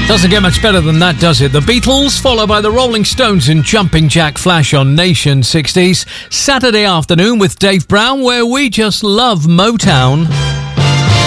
Doesn't get much better than that, does it? The Beatles, followed by the Rolling Stones and Jumping Jack Flash on Nation 60s. Saturday afternoon with Dave Brown, where we just love Motown.